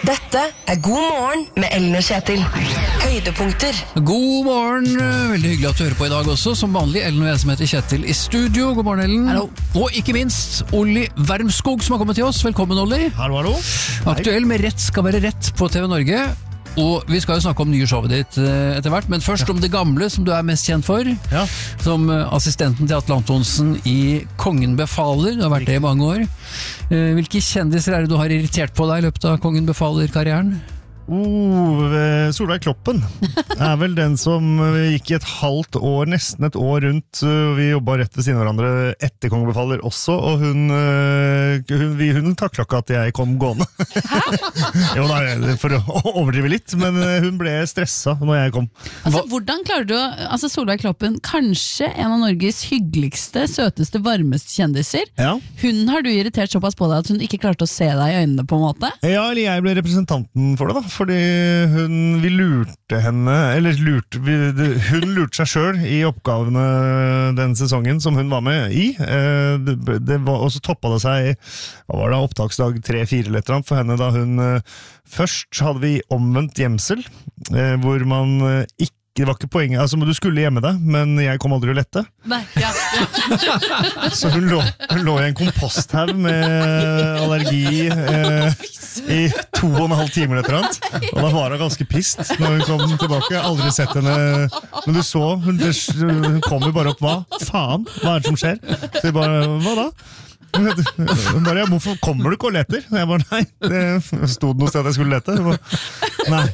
Dette God morgen med Ellen og Kjetil. Høydepunkter. God morgen, veldig hyggelig at du hører på i dag også. Som vanlig, Ellen og jeg som heter Kjetil i studio. God morgen, Ellen. Hallo. Og ikke minst, Olli Wermskog som har kommet til oss. Velkommen, Olli. Hallo. Aktuell med Rett skal være rett på TV Norge. Og vi skal jo snakke om nye showet ditt etter hvert, men først om det gamle som du er mest kjent for. Ja. Som assistenten til Atle Antonsen i Kongen befaler. Du har vært det i mange år. Hvilke kjendiser er det du har irritert på deg i løpet av Kongen befaler-karrieren? Solveig Kloppen er vel den som gikk i et halvt år, nesten et år rundt. Vi jobbet rett ved siden av hverandre etter Kongen befaler også, og hun taklet ikke at jeg kom gående. Jo, nei, for å overdrive litt, men hun ble stresset når jeg kom. Altså, hvordan klarer du å Solveig Kloppen, kanskje en av Norges hyggeligste, søteste, varmeste kjendiser. Ja. Hun har du irritert såpass på deg at hun ikke klarte å se deg i øynene på en måte? Ja, eller jeg ble representanten for det da, fordi vi lurte henne, hun lurte seg selv i oppgavene den sesongen som hun var med i. Og så toppet det seg, hva var det, opptaksdag 3-4 eller et eller annet for henne da hun, først hadde vi omvendt gjemsel, hvor man ikke det var ikke poenget, altså du skulle gjemme deg, men jeg kom aldri å lette. Nei, ja. Så hun lå i en komposthaug med allergi i 2,5 timer etter annet. Og da var hun ganske pist når hun kom tilbake. Jeg har aldri sett henne, men du så, hun kom jo bare opp, hva faen, hva er det som skjer? Så jeg bare, hva da? Hun bare, hvorfor kommer du ikke og leter? Jeg bare, nei, det stod noe sted at jeg skulle lete. Jeg bare, nei.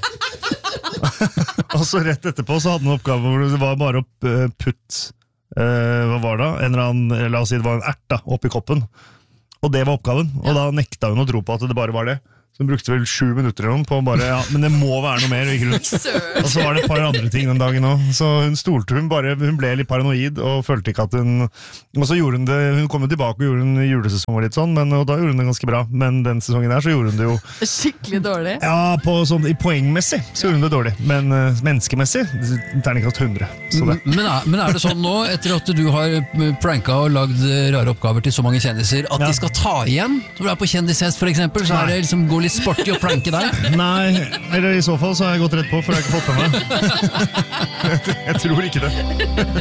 Og så rett etterpå så hadde hun en oppgave hvor det var bare å putte hva var det? En eller annen, la oss si det var en ert da, oppi koppen. Og det var oppgaven, og da nekta hun å tro på at det bare var det. Så hun brukte vel 7 minutter eller noe på bare, ja, men det må være noe mer. Ikke? Og så var det et par andre ting den dagen også. Så hun ble litt paranoid og følte ikke at hun, og så gjorde hun det, hun kom jo tilbake og gjorde en julesesong og litt sånn, og da gjorde hun det ganske bra. Men den sesongen der så gjorde hun det jo skikkelig dårlig. Ja, i poengmessig så gjorde hun det dårlig, men menneskemessig terningkast 100. Så det. Men er det sånn nå, etter at du har pranka og lagd rare oppgaver til så mange kjendiser, at de skal ta igjen? Når du er på kjendishest for eksempel, så er det liksom gå litt sporty og planke deg? Nei, eller i så fall så har jeg gått rett på, for jeg har ikke fått med meg. Jeg tror ikke det.